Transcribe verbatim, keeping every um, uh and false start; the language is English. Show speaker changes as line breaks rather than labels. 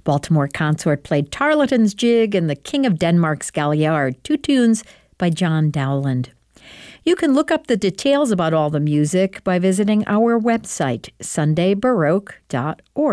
Baltimore Consort played Tarleton's Jig and the King of Denmark's Galliard, two tunes by John Dowland. You can look up the details about all the music by visiting our website, sunday baroque dot org.